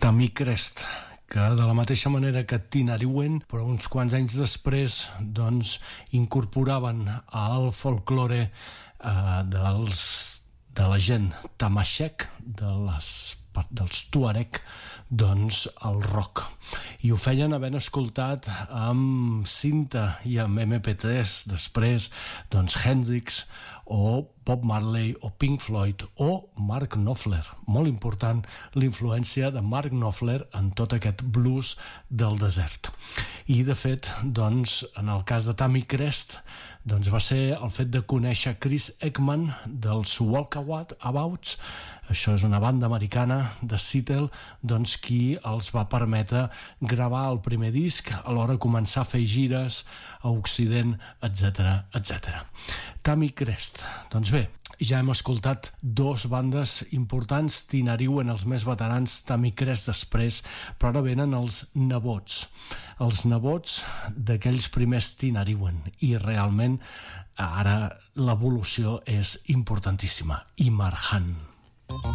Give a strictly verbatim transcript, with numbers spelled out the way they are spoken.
Tammy Crest, que de la mateixa manera que Tinariwen, però uns quants anys després, doncs, incorporaven al folklore eh, dels, de la gent tamashek, de les, dels tuareg, doncs el rock. I ho feien havent escoltat amb cinta i amb eme pe tres després, doncs Hendrix o Bob Marley o Pink Floyd o Mark Knopfler. Molt important l'influència de Mark Knopfler en tot aquest blues del desert. I de fet, doncs, en el cas de Tammy Crest, doncs va ser el fet de conèixer Chris Ekman dels Walkabouts. Això és una banda americana de Seattle, doncs, qui els va permetre gravar el primer disc, alhora començar a fer gires a Occident, etcètera, etcètera. Tammy Crest. Doncs bé, ja hem escoltat dos bandes importants, Tinariwen, els més veterans, Tammy Crest després, però ara venen els nebots. Els nebots d'aquells primers Tinariwen. I realment ara l'evolució és importantíssima. Imar Han.